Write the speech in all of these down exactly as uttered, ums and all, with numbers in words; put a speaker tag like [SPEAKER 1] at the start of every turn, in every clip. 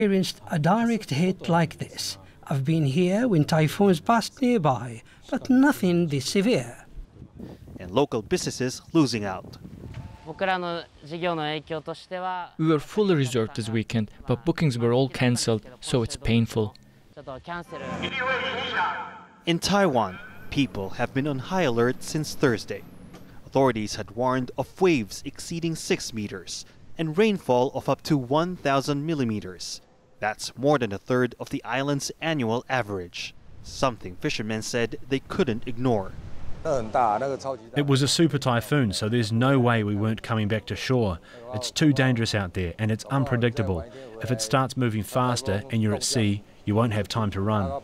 [SPEAKER 1] Experienced a direct hit like this. I've been here when typhoons passed nearby, but nothing this severe.
[SPEAKER 2] And local businesses losing out.
[SPEAKER 3] We were fully reserved this weekend, but bookings were all cancelled, so it's painful.
[SPEAKER 2] In Taiwan, people have been on high alert since Thursday. Authorities had warned of waves exceeding six meters and rainfall of up to one thousand millimeters. That's more than a third of the island's annual average, something fishermen said they couldn't ignore.
[SPEAKER 4] It was a super typhoon, so there's no way we weren't coming back to shore. It's too dangerous out there and it's unpredictable. If it starts moving faster and you're at sea, you won't have time to run.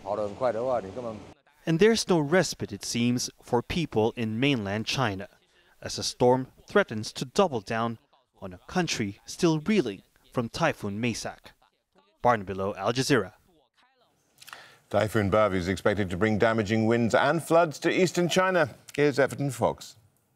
[SPEAKER 2] And there's no respite, it seems, for people in mainland China, as the storm threatens to double down on a country still reeling from Typhoon Maysak. Barnabelow, Al Jazeera.
[SPEAKER 5] Typhoon Barbie is expected to bring damaging winds and floods to eastern China. Here's Everton Fox.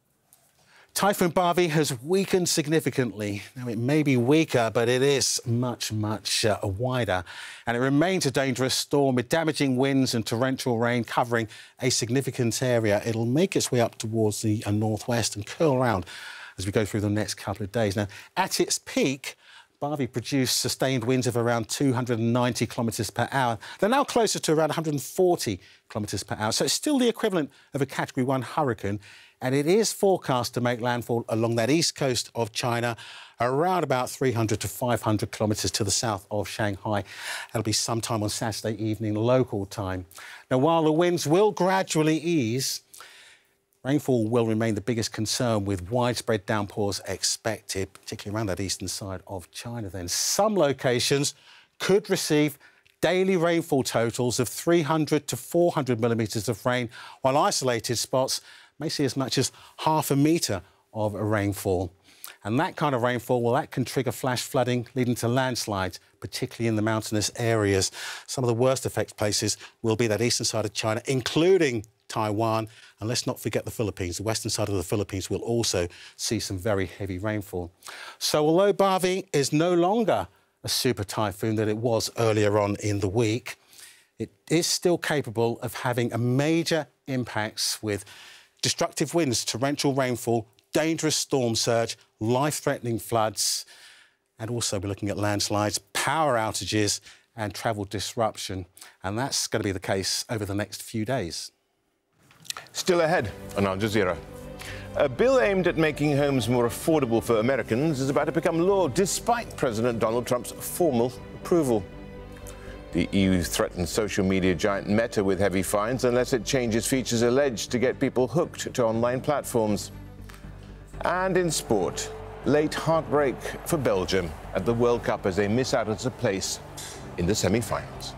[SPEAKER 6] Typhoon Barbie has weakened significantly. Now, it may be weaker, but it is much, much uh, wider. And it remains a dangerous storm with damaging winds and torrential rain covering a significant area. It'll make its way up towards the uh, northwest and curl around as we go through the next couple of days. Now, at its peak, Barbie produced sustained winds of around two hundred ninety kilometres per hour. They're now closer to around one hundred forty kilometres per hour, so it's still the equivalent of a Category one hurricane, and it is forecast to make landfall along that east coast of China, around about three hundred to five hundred kilometres to the south of Shanghai. That'll be sometime on Saturday evening local time. Now, while the winds will gradually ease, rainfall will remain the biggest concern, with widespread downpours expected, particularly around that eastern side of China. Then some locations could receive daily rainfall totals of three hundred to four hundred millimetres of rain, while isolated spots may see as much as half a metre of rainfall. And that kind of rainfall, well, that can trigger flash flooding, leading to landslides, particularly in the mountainous areas. Some of the worst affected places will be that eastern side of China, including Taiwan, and let's not forget the Philippines. The western side of the Philippines will also see some very heavy rainfall. So although Barbie is no longer a super typhoon that it was earlier on in the week, it is still capable of having a major impacts with destructive winds, torrential rainfall, dangerous storm surge, life-threatening floods, and also we're looking at landslides, power outages and travel disruption. And that's going to be the case over the next few days.
[SPEAKER 5] Still ahead on Al Jazeera. A bill aimed at making homes more affordable for Americans is about to become law despite President Donald Trump's formal approval. The E U threatens social media giant Meta with heavy fines unless it changes features alleged to get people hooked to online platforms. And in sport, late heartbreak for Belgium at the World Cup as they miss out on a place in the semi-finals.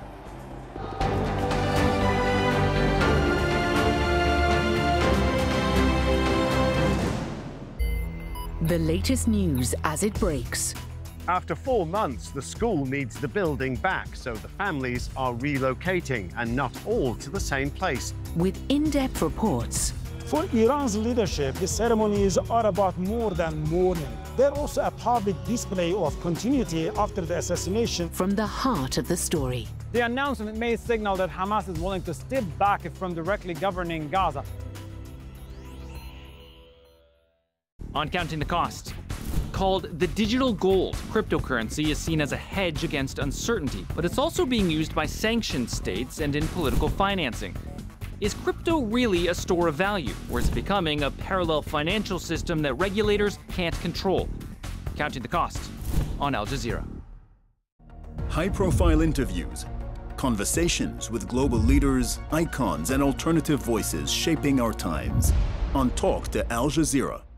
[SPEAKER 7] The latest news as it breaks.
[SPEAKER 8] After four months, the school needs the building back, so the families are relocating, and not all to the same place.
[SPEAKER 7] With in-depth reports.
[SPEAKER 9] For Iran's leadership, the ceremonies are about more than mourning. They're also a public display of continuity after the assassination.
[SPEAKER 7] From the heart of the story.
[SPEAKER 10] The announcement may signal that Hamas is willing to step back from directly governing Gaza.
[SPEAKER 3] On Counting the Cost. Called the digital gold, cryptocurrency is seen as a hedge against uncertainty, but it's also being used by sanctioned states and in political financing. Is crypto really a store of value, or is it becoming a parallel financial system that regulators can't control? Counting the Cost on Al Jazeera.
[SPEAKER 11] High-profile interviews, conversations with global leaders, icons, and alternative voices shaping our times. On Talk to Al Jazeera.